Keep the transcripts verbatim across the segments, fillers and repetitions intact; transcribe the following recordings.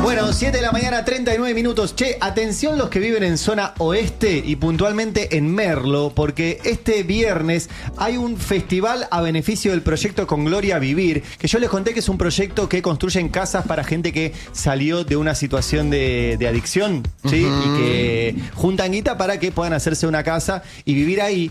Bueno, siete de la mañana, treinta y nueve minutos. Che, atención los que viven en zona oeste y puntualmente en Merlo, porque este viernes hay un festival a beneficio del proyecto Con Gloria Vivir, que yo les conté que es un proyecto que construyen casas para gente que salió de una situación de, de adicción, ¿sí? Uh-huh. Y que juntan guita para que puedan hacerse una casa y vivir ahí.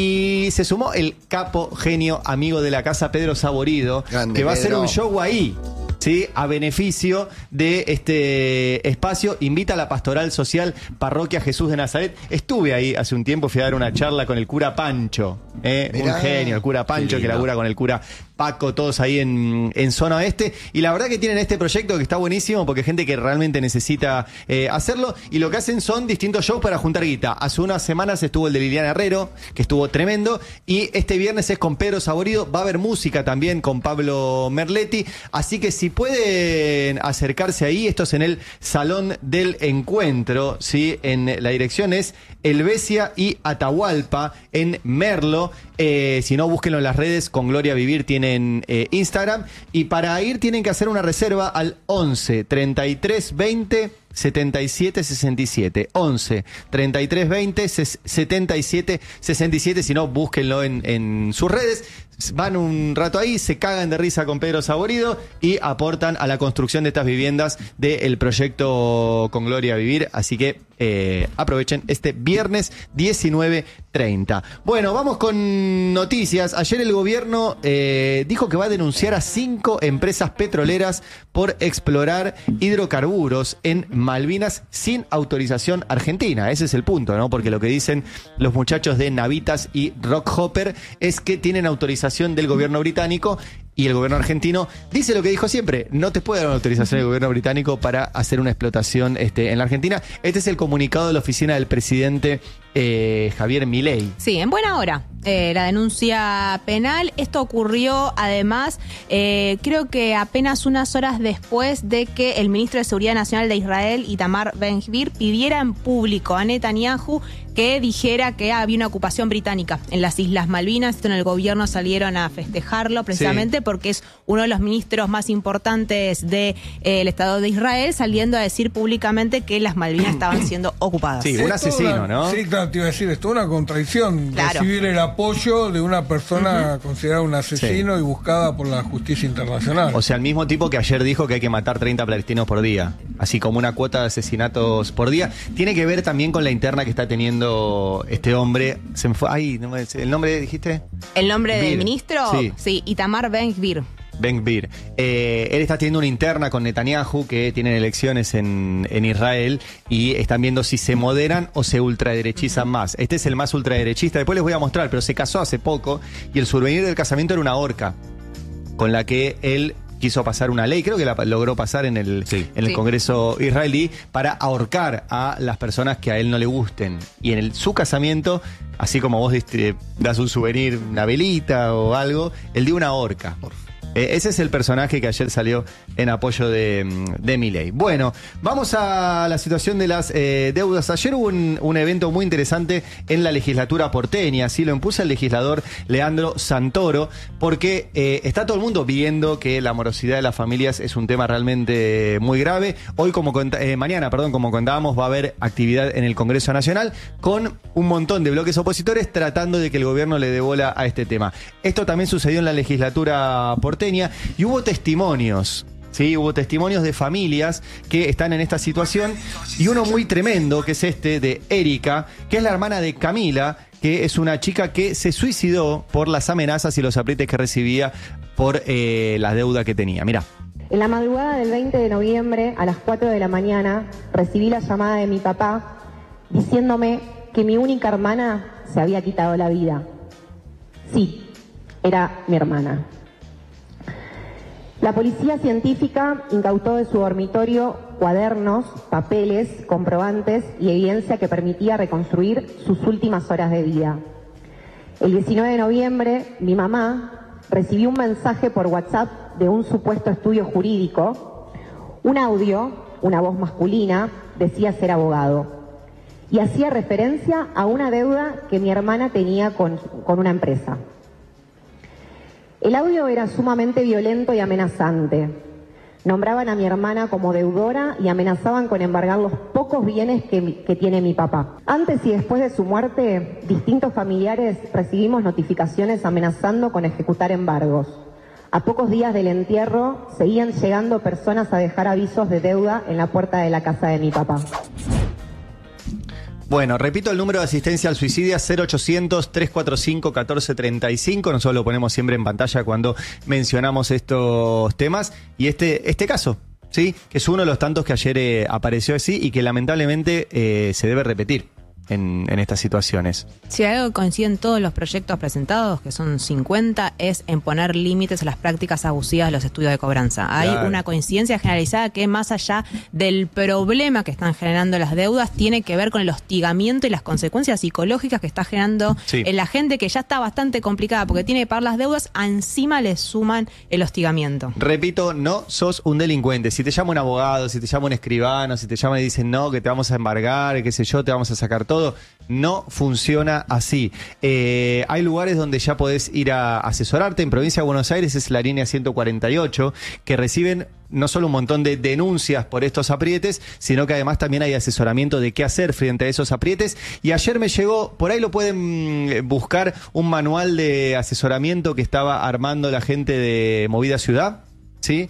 Y se sumó el capo, genio, amigo de la casa, Pedro Saborido, Grande, que va Pedro. a hacer un show ahí. ¿Sí? A beneficio de este espacio. Invita a la Pastoral Social Parroquia Jesús de Nazaret. Estuve ahí hace un tiempo, fui a dar una charla con el cura Pancho, ¿eh? un genio, el cura Pancho, que labura con el cura Paco, todos ahí en, en zona oeste. Y la verdad que tienen este proyecto que está buenísimo, porque hay gente que realmente necesita eh, hacerlo. Y lo que hacen son distintos shows para juntar guita. Hace unas semanas estuvo el de Liliana Herrero, que estuvo tremendo. Y este viernes es con Pedro Saborido. Va a haber música también con Pablo Merletti. Así que si pueden acercarse ahí, esto es en el Salón del Encuentro, ¿sí? En la dirección es Helvecia y Atahualpa, en Merlo. Eh, si no, búsquenlo en las redes. Con Gloria Vivir tienen eh, Instagram. Y para ir tienen que hacer una reserva al once, treinta y tres, veinte, setenta y siete, sesenta y siete. once, treinta y tres, veinte, setenta y siete, sesenta y siete. Si no, búsquenlo en, en sus redes. Van un rato ahí, se cagan de risa con Pedro Saborido y aportan a la construcción de estas viviendas del proyecto Con Gloria Vivir. Así que eh, aprovechen este viernes diecinueve treinta. Bueno, vamos con noticias. Ayer el gobierno eh, dijo que va a denunciar a cinco empresas petroleras por explorar hidrocarburos en Malvinas sin autorización argentina. Ese es el punto, ¿no? Porque lo que dicen los muchachos de Navitas y Rockhopper es que tienen autorización del gobierno británico, y el gobierno argentino dice lo que dijo siempre: no te puede dar una autorización del gobierno británico para hacer una explotación este, en la Argentina. Este es el comunicado de la oficina del presidente eh, Javier Milei. Sí, en buena hora. Eh, la denuncia penal. Esto ocurrió además, eh, creo que apenas unas horas después de que el ministro de Seguridad Nacional de Israel, Itamar Ben-Gvir, pidiera en público a Netanyahu que dijera que había una ocupación británica en las Islas Malvinas. Esto en el gobierno salieron a festejarlo precisamente sí. porque es uno de los ministros más importantes del de, eh, Estado de Israel, saliendo a decir públicamente que las Malvinas estaban siendo ocupadas. Sí, un asesino, una, ¿no? Sí, claro, te iba a decir, es toda una contradicción. Claro. Recibir el apoyo de una persona uh-huh. considerada un asesino sí. y buscada por la justicia internacional. O sea, el mismo tipo que ayer dijo que hay que matar treinta palestinos por día, así como una cuota de asesinatos por día. Tiene que ver también con la interna que está teniendo este hombre. Se me fue. Ay, no me, ¿el nombre dijiste? ¿El nombre Bir. del ministro? Sí, sí Itamar Ben-Gvir. Ben-Gvir. Eh, él está teniendo una interna con Netanyahu, que tienen elecciones en, en Israel, y están viendo si se moderan o se ultraderechizan más. Este es el más ultraderechista, después les voy a mostrar, pero se casó hace poco y el souvenir del casamiento era una horca con la que él quiso pasar una ley, creo que la logró pasar en el, sí. en el sí. Congreso israelí, para ahorcar a las personas que a él no le gusten. Y en el, su casamiento, así como vos diste, das un souvenir, una velita o algo, él dio una horca. Eh, ese es el personaje que ayer salió en apoyo de, de Milei. Bueno, vamos a la situación de las eh, deudas. Ayer hubo un, un evento muy interesante en la legislatura porteña, así lo impuso el legislador Leandro Santoro, porque eh, está todo el mundo viendo que la morosidad de las familias es un tema realmente muy grave. Hoy, como eh, mañana, perdón, como contábamos, va a haber actividad en el Congreso Nacional con un montón de bloques opositores tratando de que el gobierno le dé bola a este tema. Esto también sucedió en la legislatura porteña. Y hubo testimonios, ¿sí? Hubo testimonios de familias que están en esta situación, y uno muy tremendo, que es este de Erika, que es la hermana de Camila, que es una chica que se suicidó por las amenazas y los aprietes que recibía por eh, la deuda que tenía. Mirá. En la madrugada del veinte de noviembre, a las cuatro de la mañana, recibí la llamada de mi papá diciéndome que mi única hermana se había quitado la vida. Sí, era mi hermana. La policía científica incautó de su dormitorio cuadernos, papeles, comprobantes y evidencia que permitía reconstruir sus últimas horas de vida. El diecinueve de noviembre, mi mamá recibió un mensaje por WhatsApp de un supuesto estudio jurídico. Un audio, una voz masculina, decía ser abogado y hacía referencia a una deuda que mi hermana tenía con, con una empresa. El audio era sumamente violento y amenazante. Nombraban a mi hermana como deudora y amenazaban con embargar los pocos bienes que, que tiene mi papá. Antes y después de su muerte, distintos familiares recibimos notificaciones amenazando con ejecutar embargos. A pocos días del entierro, seguían llegando personas a dejar avisos de deuda en la puerta de la casa de mi papá. Bueno, repito el número de asistencia al suicidio, cero ochocientos, trescientos cuarenta y cinco, catorce treinta y cinco. Nosotros lo ponemos siempre en pantalla cuando mencionamos estos temas. Y este, este caso, ¿sí? Que es uno de los tantos que ayer eh, apareció así y que lamentablemente eh, se debe repetir en, en estas situaciones. Si algo que coinciden todos los proyectos presentados, que son cincuenta, es en poner límites a las prácticas abusivas de los estudios de cobranza. Hay Claro. una coincidencia generalizada que, más allá del problema que están generando las deudas, tiene que ver con el hostigamiento y las consecuencias psicológicas que está generando Sí. en la gente, que ya está bastante complicada porque tiene que pagar las deudas, encima le suman el hostigamiento. Repito, no sos un delincuente. Si te llama un abogado, si te llama un escribano, si te llaman y dicen no, que te vamos a embargar, qué sé yo, te vamos a sacar todo, no funciona así. Eh, hay lugares donde ya podés ir a asesorarte. En Provincia de Buenos Aires es la línea ciento cuarenta y ocho, que reciben no solo un montón de denuncias por estos aprietes, sino que además también hay asesoramiento de qué hacer frente a esos aprietes. Y ayer me llegó, por ahí lo pueden buscar, un manual de asesoramiento que estaba armando la gente de Movida Ciudad, ¿sí?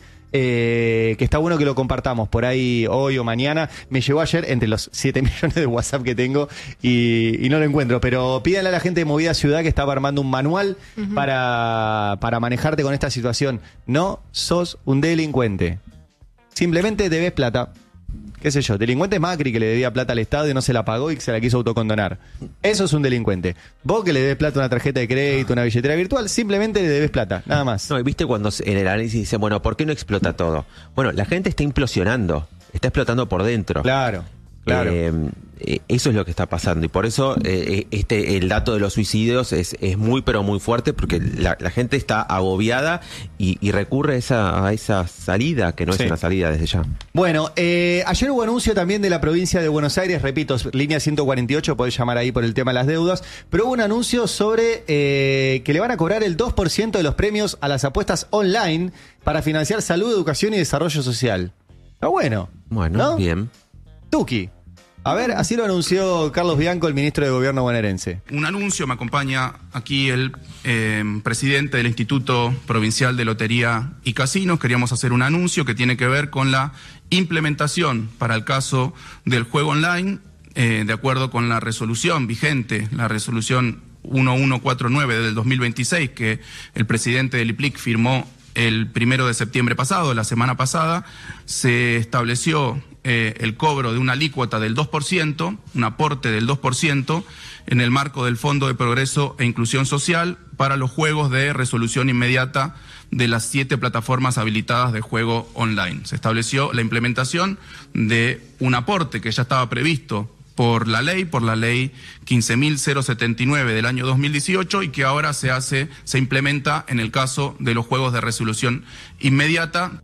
Eh, que está bueno que lo compartamos por ahí hoy o mañana. Me llegó ayer entre los siete millones de WhatsApp que tengo y, y no lo encuentro, pero pídanle a la gente de Movida Ciudad, que estaba armando un manual uh-huh. para, para manejarte con esta situación. No sos un delincuente, simplemente debes plata. Qué sé yo, delincuente es Macri, que le debía plata al Estado y no se la pagó y que se la quiso autocondonar. Eso es un delincuente. Vos, que le debes plata a una tarjeta de crédito, una billetera virtual, simplemente le debes plata, nada más. No, y viste cuando en el análisis dicen, bueno, ¿por qué no explota todo? Bueno, la gente está implosionando, está explotando por dentro. Claro, claro. Eh, eh, eso es lo que está pasando y por eso eh, este el dato de los suicidios es, es muy pero muy fuerte, porque la, la gente está agobiada y, y recurre a esa, a esa salida que no sí. es una salida desde ya. Bueno, eh, ayer hubo anuncio también de la provincia de Buenos Aires, repito, línea ciento cuarenta y ocho, podés llamar ahí por el tema de las deudas, pero hubo un anuncio sobre eh, que le van a cobrar el dos por ciento de los premios a las apuestas online para financiar salud, educación y desarrollo social. Está bueno. Bueno, ¿no? Bien. Tuki. A ver, así lo anunció Carlos Bianco, el ministro de Gobierno bonaerense. Un anuncio, me acompaña aquí el eh, presidente del Instituto Provincial de Lotería y Casinos. Queríamos hacer un anuncio que tiene que ver con la implementación para el caso del juego online, eh, de acuerdo con la resolución vigente, la resolución mil ciento cuarenta y nueve del dos mil veintiséis, que el presidente del I P L I C firmó el primero de septiembre pasado, la semana pasada. Se estableció eh, el cobro de una alícuota del dos por ciento, un aporte del dos por ciento, en el marco del Fondo de Progreso e Inclusión Social para los juegos de resolución inmediata de las siete plataformas habilitadas de juego online. Se estableció la implementación de un aporte que ya estaba previsto por la ley, por la ley quince mil setenta y nueve del año dos mil dieciocho, y que ahora se hace, se implementa en el caso de los juegos de resolución inmediata.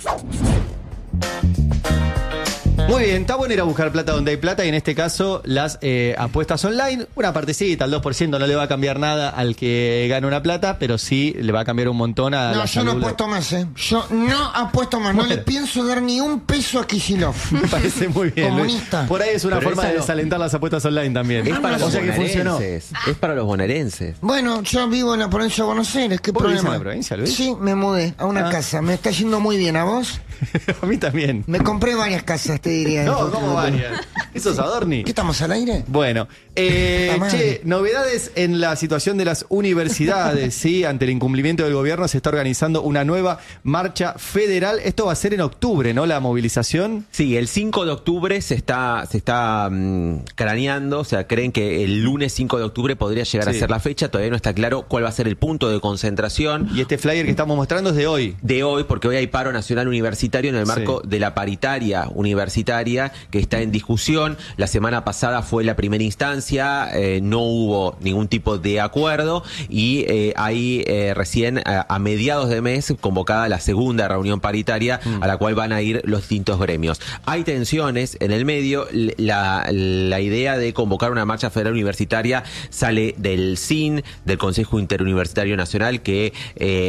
Muy bien, está bueno ir a buscar plata donde hay plata, y en este caso las eh, apuestas online, una partecita, el dos por ciento no le va a cambiar nada al que gane una plata, pero sí le va a cambiar un montón a no, la yo salud. No, yo no apuesto más, ¿eh? Yo no apuesto más, bueno. No le pienso dar ni un peso a Kicillof. Me parece muy bien. Comunista. Por ahí es una Pero forma de no. desalentar las apuestas online también. Es para o los sea que funcionó. bonaerenses. Es para los bonaerenses. Bueno, yo vivo en la provincia de Buenos Aires, ¿qué ¿Vos vivís problema? en la provincia, Luis? Sí, me mudé a una Ah. casa, me está yendo muy bien, ¿a vos? A mí también. Me compré varias casas, te diría. No, ¿cómo varias? ¿Eso es Adorni? ¿Qué estamos al aire? Bueno, eh, Puta madre. che, novedades en la situación de las universidades, ¿sí? Ante el incumplimiento del gobierno se está organizando una nueva marcha federal. Esto va a ser en octubre, ¿no? La movilización. Sí, el cinco de octubre se está se está um, craneando, o sea, creen que el lunes cinco de octubre podría llegar Sí. a ser la fecha, todavía no está claro cuál va a ser el punto de concentración. Y este flyer que estamos mostrando es de hoy. De hoy, porque hoy hay paro nacional universitario en el marco Sí. de la paritaria universitaria que está en discusión. La semana pasada fue la primera instancia, eh, no hubo ningún tipo de acuerdo y eh, hay eh, recién a, a mediados de mes convocada la segunda reunión paritaria mm. a la cual van a ir los distintos gremios. Hay tensiones en el medio, la, la idea de convocar una marcha federal universitaria sale del S I N, del Consejo Interuniversitario Nacional, que eh,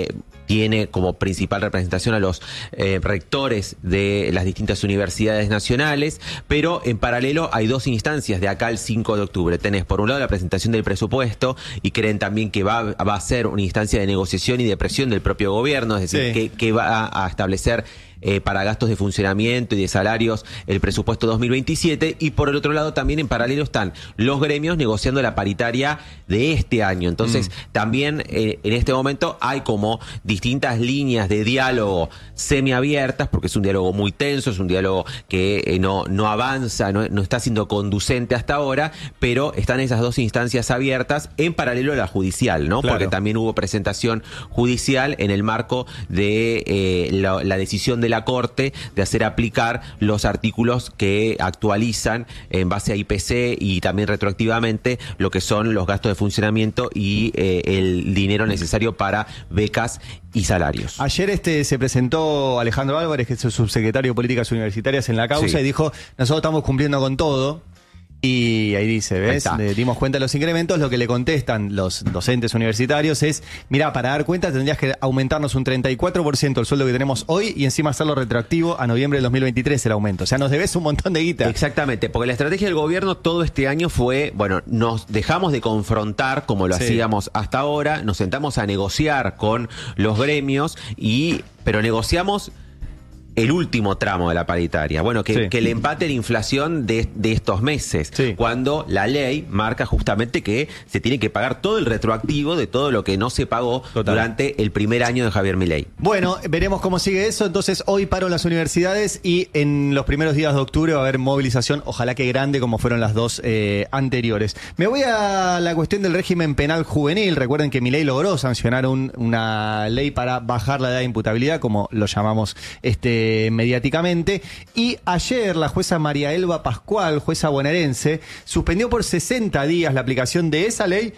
tiene como principal representación a los eh, rectores de las distintas universidades nacionales, pero en paralelo hay dos instancias de acá al cinco de octubre. Tenés por un lado la presentación del presupuesto y creen también que va, va a ser una instancia de negociación y de presión del propio gobierno, es decir, Sí. que, que va a, a establecer Eh, para gastos de funcionamiento y de salarios el presupuesto dos mil veintisiete, y por el otro lado también en paralelo están los gremios negociando la paritaria de este año. Entonces mm. también eh, en este momento hay como distintas líneas de diálogo semiabiertas, porque es un diálogo muy tenso, es un diálogo que eh, no, no avanza, no, no está siendo conducente hasta ahora, pero están esas dos instancias abiertas en paralelo a la judicial, ¿no? Claro. Porque también hubo presentación judicial en el marco de eh, la, la decisión de la Corte de hacer aplicar los artículos que actualizan en base a I P C y también retroactivamente lo que son los gastos de funcionamiento y eh, el dinero necesario para becas y salarios. Ayer este se presentó Alejandro Álvarez, que es el subsecretario de Políticas Universitarias, en la causa, Sí. y dijo, nosotros estamos cumpliendo con todo. Y ahí dice, ¿ves? Ahí Le dimos cuenta de los incrementos. Lo que le contestan los docentes universitarios es, mira, para dar cuenta tendrías que aumentarnos un treinta y cuatro por ciento el sueldo que tenemos hoy y encima hacerlo retroactivo a noviembre del dos mil veintitrés el aumento. O sea, nos debes un montón de guita. Exactamente, porque la estrategia del gobierno todo este año fue, bueno, nos dejamos de confrontar como lo Sí. hacíamos hasta ahora, nos sentamos a negociar con los gremios, y pero negociamos el último tramo de la paritaria. Bueno, que, Sí. que el empate la inflación de, de estos meses, Sí. cuando la ley marca justamente que se tiene que pagar todo el retroactivo de todo lo que no se pagó Total. durante el primer año de Javier Milei. Bueno, veremos cómo sigue eso. Entonces, hoy paro las universidades y en los primeros días de octubre va a haber movilización, ojalá que grande como fueron las dos eh, anteriores. Me voy a la cuestión del régimen penal juvenil. Recuerden que Milei logró sancionar un- una ley para bajar la edad de imputabilidad, como lo llamamos este mediáticamente. Y ayer la jueza María Elba Pascual, jueza bonaerense, suspendió por sesenta días la aplicación de esa ley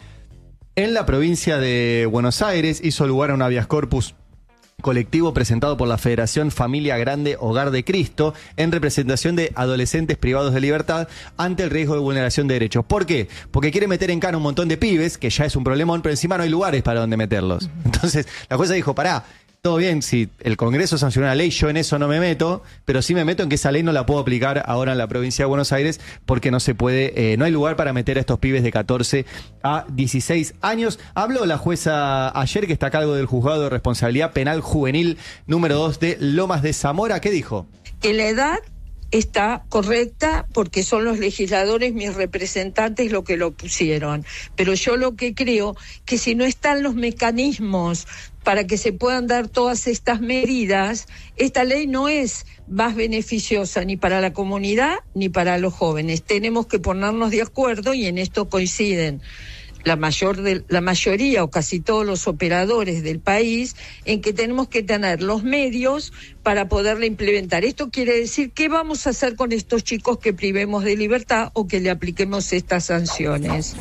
en la provincia de Buenos Aires. Hizo lugar a un habeas corpus colectivo presentado por la Federación Familia Grande Hogar de Cristo en representación de adolescentes privados de libertad ante el riesgo de vulneración de derechos. ¿Por qué? Porque quiere meter en cana un montón de pibes, que ya es un problemón, pero encima no hay lugares para donde meterlos. Entonces la jueza dijo, pará, todo bien, si el Congreso sancionó una ley, yo en eso no me meto, pero sí me meto en que esa ley no la puedo aplicar ahora en la provincia de Buenos Aires porque no se puede, eh, no hay lugar para meter a estos pibes de catorce a dieciséis años. Habló la jueza ayer, que está a cargo del Juzgado de Responsabilidad Penal Juvenil número dos de Lomas de Zamora. ¿Qué dijo? Que la edad está correcta porque son los legisladores, mis representantes, lo que lo pusieron. Pero yo lo que creo que si no están los mecanismos para que se puedan dar todas estas medidas, esta ley no es más beneficiosa ni para la comunidad ni para los jóvenes. Tenemos que ponernos de acuerdo y en esto coinciden la mayor de, la mayoría o casi todos los operadores del país, en que tenemos que tener los medios para poderla implementar. Esto quiere decir, ¿qué vamos a hacer con estos chicos que privemos de libertad o que le apliquemos estas sanciones?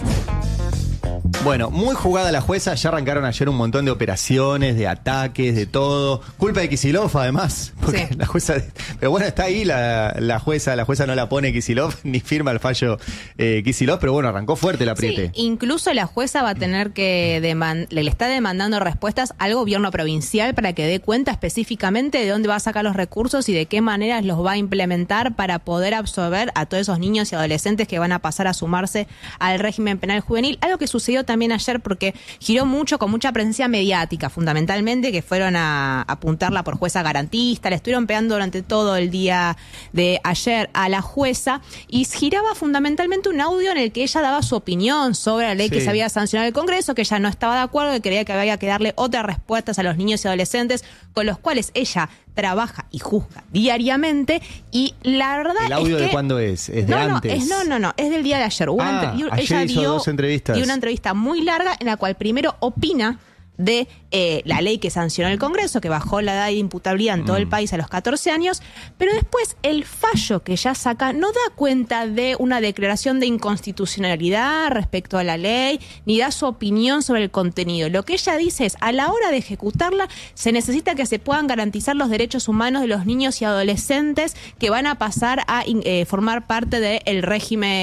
Bueno, muy jugada la jueza, ya arrancaron ayer un montón de operaciones, de ataques, de todo. Culpa de Kicillof, además, porque Sí. la jueza... Pero bueno, está ahí la, la jueza, la jueza no la pone Kicillof, ni firma el fallo eh, Kicillof, pero bueno, arrancó fuerte el apriete. Sí, incluso la jueza va a tener que deman- le está demandando respuestas al gobierno provincial para que dé cuenta específicamente de dónde va a sacar los recursos y de qué maneras los va a implementar para poder absorber a todos esos niños y adolescentes que van a pasar a sumarse al régimen penal juvenil. Algo que sucedió también ayer porque giró mucho con mucha presencia mediática, fundamentalmente, que fueron a apuntarla por jueza garantista, le estuvieron pegando durante todo el día de ayer a la jueza y giraba fundamentalmente un audio en el que ella daba su opinión sobre la ley Sí. que se había sancionado el Congreso, que ella no estaba de acuerdo, que creía que había que darle otras respuestas a los niños y adolescentes con los cuales ella trabaja y juzga diariamente. Y la verdad ¿El audio es que de cuándo es? ¿Es de no, no, antes? es, no, no, no, es del día de ayer. Hubo Ah, entre- y- ayer ella hizo dio, dos entrevistas. dio una entrevista muy larga en la cual primero opina de eh, la ley que sancionó el Congreso, que bajó la edad de imputabilidad en todo el país a los catorce años, pero después el fallo que ya saca no da cuenta de una declaración de inconstitucionalidad respecto a la ley, ni da su opinión sobre el contenido. Lo que ella dice es, a la hora de ejecutarla, se necesita que se puedan garantizar los derechos humanos de los niños y adolescentes que van a pasar a eh, formar parte del régimen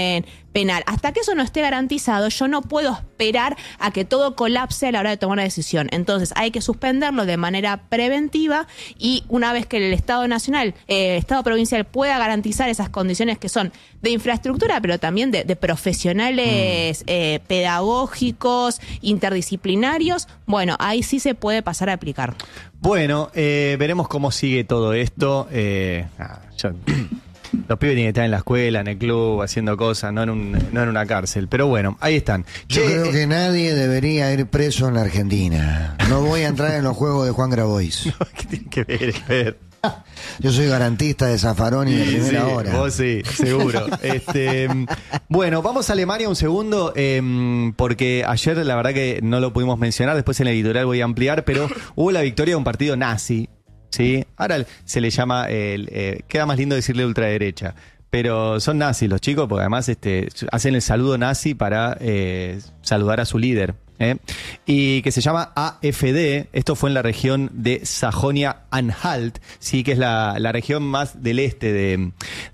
penal. Hasta que eso no esté garantizado, yo no puedo esperar a que todo colapse a la hora de tomar una decisión. Entonces hay que suspenderlo de manera preventiva y una vez que el Estado Nacional, eh, el Estado Provincial pueda garantizar esas condiciones que son de infraestructura, pero también de, de profesionales mm. eh, pedagógicos, interdisciplinarios, bueno, ahí sí se puede pasar a aplicar. Bueno, eh, veremos cómo sigue todo esto. Eh, ah, yo... Los pibes tienen que estar en la escuela, en el club, haciendo cosas, no en, un, no en una cárcel. Pero bueno, ahí están. Yo che, creo eh, que nadie debería ir preso en la Argentina. No voy a entrar en los juegos de Juan Grabois. No, ¿qué tiene que ver? Que ver? Yo soy garantista de Zaffaroni de primera sí, hora. Vos sí, seguro. este, bueno, vamos a Alemania un segundo, eh, porque ayer la verdad que no lo pudimos mencionar, después en el editorial voy a ampliar, pero hubo la victoria de un partido nazi. Sí, ahora se le llama, el, eh, queda más lindo decirle ultraderecha, pero son nazis los chicos, porque además este, hacen el saludo nazi para eh, saludar a su líder. ¿eh? Y que se llama A F D, esto fue en la región de Sajonia-Anhalt, sí, que es la, la región más del este de,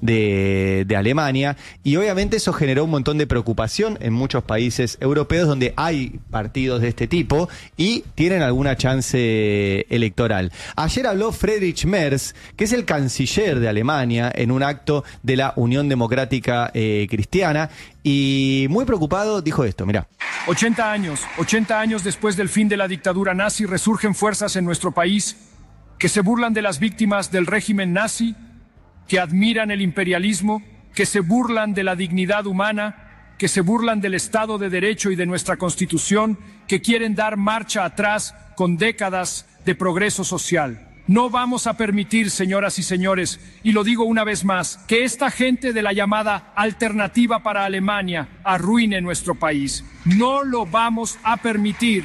de, de Alemania, y obviamente eso generó un montón de preocupación en muchos países europeos donde hay partidos de este tipo y tienen alguna chance electoral. Ayer habló Friedrich Merz, que es el canciller de Alemania, en un acto de la Unión Democrática eh, Cristiana, y muy preocupado dijo esto, mirá. ochenta años, ochenta años después del fin de la dictadura nazi, resurgen fuerzas en nuestro país que se burlan de las víctimas del régimen nazi, que admiran el imperialismo, que se burlan de la dignidad humana, que se burlan del Estado de Derecho y de nuestra Constitución, que quieren dar marcha atrás con décadas de progreso social. No vamos a permitir, señoras y señores, y lo digo una vez más, que esta gente de la llamada Alternativa para Alemania arruine nuestro país. No lo vamos a permitir.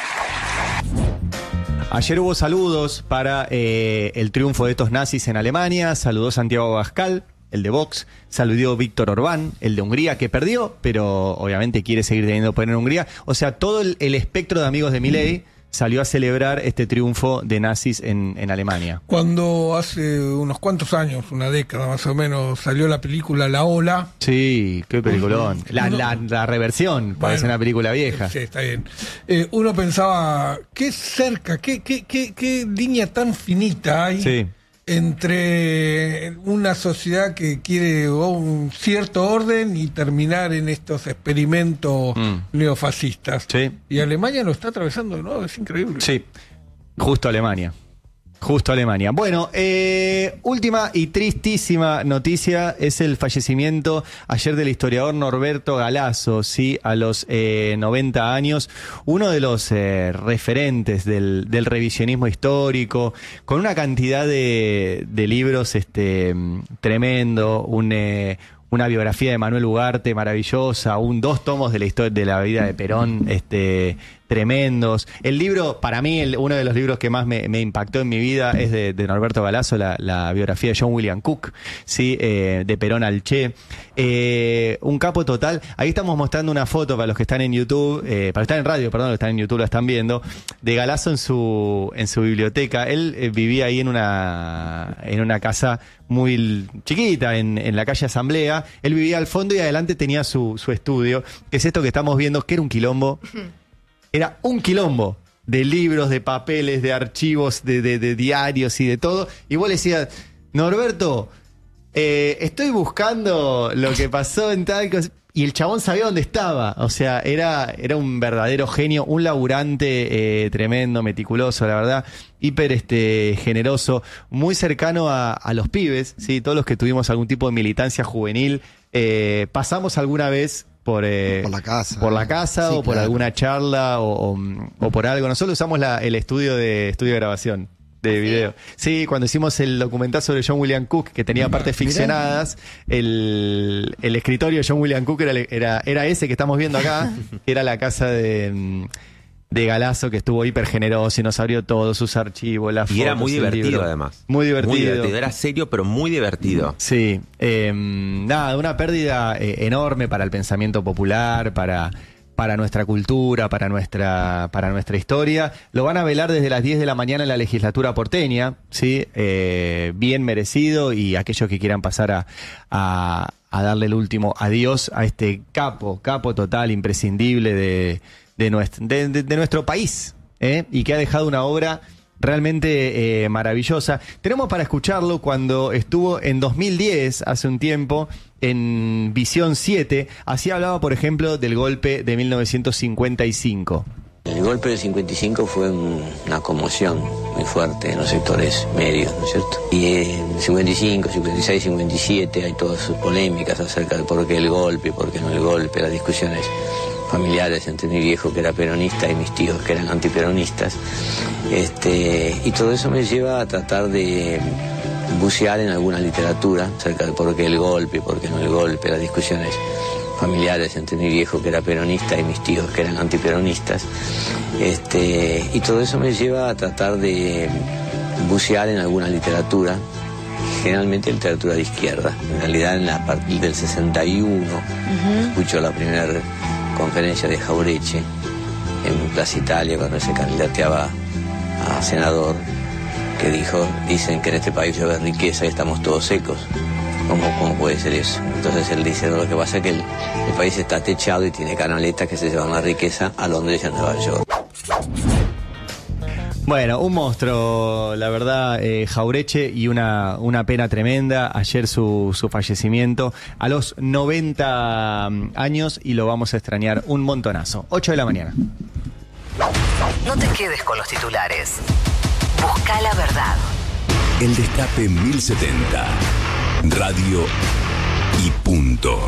Ayer hubo saludos para eh, el triunfo de estos nazis en Alemania. Saludó Santiago Abascal, el de Vox. Saludó Víctor Orbán, el de Hungría, que perdió, pero obviamente quiere seguir teniendo poder en Hungría. O sea, todo el, el espectro de amigos de Milei salió a celebrar este triunfo de nazis en, en Alemania. Cuando hace unos cuantos años, una década más o menos, salió la película La Ola. Sí, qué peliculón. La, Uno, la, la reversión, bueno, parece una película vieja. Sí, está bien. Eh, uno pensaba, qué cerca, qué, qué, qué, qué línea tan finita hay sí. entre una sociedad que quiere un cierto orden y terminar en estos experimentos mm. neofascistas. Sí. Y Alemania lo está atravesando de nuevo, es increíble. Sí, justo Alemania. Justo Alemania. Bueno, eh, última y tristísima noticia es el fallecimiento ayer del historiador Norberto Galasso, sí, a los eh, noventa años, uno de los eh, referentes del, del revisionismo histórico, con una cantidad de, de libros este, tremendo, un... Eh, una biografía de Manuel Ugarte maravillosa, un dos tomos de la historia de la vida de Perón, este, tremendos. El libro, para mí, el, uno de los libros que más me, me impactó en mi vida es de, de Norberto Galasso, la, la biografía de John William Cook, sí, eh, de Perón al Che. Eh, un capo total. Ahí estamos mostrando una foto para los que están en YouTube, eh, para los que están en radio, perdón, los que están en YouTube lo están viendo, de Galasso en su, en su biblioteca. Él eh, vivía ahí en una, en una casa muy chiquita, en, en la calle Asamblea. Él vivía al fondo y adelante tenía su, su estudio, que es esto que estamos viendo, que era un quilombo. Era un quilombo de libros, de papeles, de archivos, de, de, de diarios y de todo. Y vos le decías, Norberto, eh, estoy buscando lo que pasó en tal cosa. Y el chabón sabía dónde estaba. O sea, era, era un verdadero genio, un laburante eh, tremendo, meticuloso, la verdad. Hiper este, generoso, muy cercano a, a los pibes, ¿sí? Todos los que tuvimos algún tipo de militancia juvenil, eh, pasamos alguna vez por, eh, por la casa, por la casa sí, o por claro. alguna charla o, o, o por algo. Nosotros usamos la, el estudio de estudio de grabación. De video. Sí, cuando hicimos el documental sobre John William Cook, que tenía partes ficcionadas, el, el escritorio de John William Cook era, era, era ese que estamos viendo acá, que era la casa de, de Galasso, que estuvo hiper generoso y nos abrió todos sus archivos, las fotos. Y era muy divertido, libro. además. Muy divertido. Muy divertido. Era serio, pero muy divertido. Sí. Eh, nada, una pérdida eh, enorme para el pensamiento popular, para... para nuestra cultura, para nuestra, para nuestra historia. Lo van a velar desde las diez de la mañana en la legislatura porteña, ¿sí? Eh, bien merecido, y aquellos que quieran pasar a, a, a darle el último adiós a este capo, capo total, imprescindible de, de, nuestro, de, de, de nuestro país, ¿eh? Y que ha dejado una obra realmente eh, maravillosa. Tenemos para escucharlo cuando estuvo en dos mil diez, hace un tiempo, en Visión siete. Así hablaba, por ejemplo, del golpe de mil novecientos cincuenta y cinco. El golpe del cincuenta y cinco fue un, una conmoción muy fuerte en los sectores medios, ¿no es cierto? Y en cincuenta y cinco, cincuenta y seis, cincuenta y siete hay todas sus polémicas acerca de por qué el golpe, por qué no el golpe, las discusiones familiares entre mi viejo, que era peronista, y mis tíos, que eran antiperonistas. Este, y todo eso me lleva a tratar de bucear en alguna literatura acerca de por qué el golpe, por qué no el golpe, las discusiones familiares entre mi viejo, que era peronista, y mis tíos, que eran antiperonistas. Este, y todo eso me lleva a tratar de bucear en alguna literatura, generalmente literatura de izquierda. En realidad, en la, a partir del sesenta y uno, uh-huh. escucho la primera conferencia de Jauretche en Plaza Italia, cuando se candidateaba a senador, que dijo: dicen que en este país llueve riqueza y estamos todos secos. ¿Cómo, ¿Cómo puede ser eso? Entonces él dice: no, lo que pasa es que el, el país está techado y tiene canaletas que se llevan la riqueza a Londres y a Nueva York. Bueno, un monstruo, la verdad, eh, Jauretche, y una, una pena tremenda. Ayer su, su fallecimiento a los noventa años, y lo vamos a extrañar un montonazo. ocho de la mañana. No te quedes con los titulares. Busca la verdad. El Destape mil setenta. Radio y punto.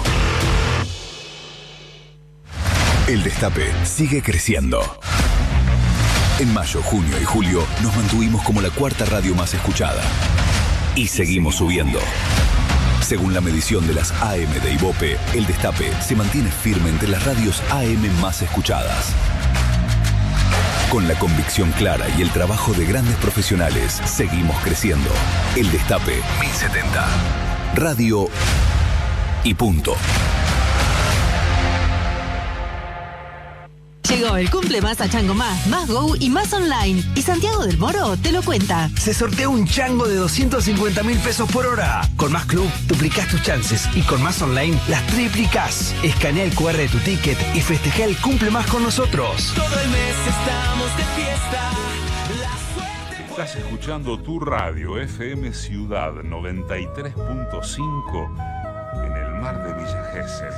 El Destape sigue creciendo. En mayo, junio y julio nos mantuvimos como la cuarta radio más escuchada. Y seguimos subiendo. Según la medición de las A M de Ibope, El Destape se mantiene firme entre las radios A M más escuchadas. Con la convicción clara y el trabajo de grandes profesionales, seguimos creciendo. El Destape mil setenta. Radio y punto. Llegó el cumple más a Chango Más, Más Go y Más Online. Y Santiago del Moro te lo cuenta. Se sortea un chango de doscientos cincuenta mil pesos por hora. Con Más Club duplicás tus chances y con Más Online las triplicás. Escanea el cu erre de tu ticket y festeja el cumple más con nosotros. Todo el mes estamos de fiesta. Estás escuchando tu radio F M Ciudad noventa y tres punto cinco en el mar de Villa Gesell.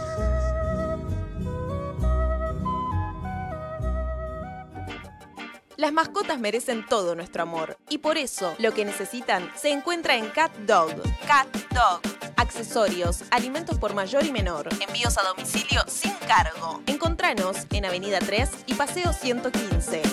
Las mascotas merecen todo nuestro amor y por eso lo que necesitan se encuentra en Cat Dog. Cat Dog. Accesorios, alimentos por mayor y menor, envíos a domicilio sin cargo. Encontranos en Avenida tres y Paseo ciento quince.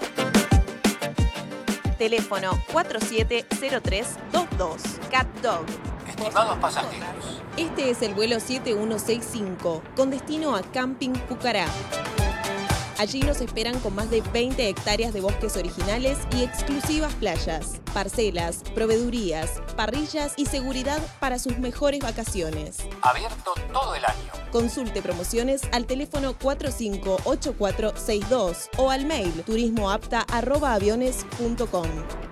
Teléfono cuatro siete cero tres dos dos. Cat Dog. Estimados pasajeros. Este es el vuelo siete uno seis cinco con destino a Camping Pucará. Allí nos esperan con más de veinte hectáreas de bosques originales y exclusivas playas, parcelas, proveedurías, parrillas y seguridad para sus mejores vacaciones. Abierto todo el año. Consulte promociones al teléfono cuatro cinco ocho cuatro seis dos o al mail turismoapta arroba aviones punto com.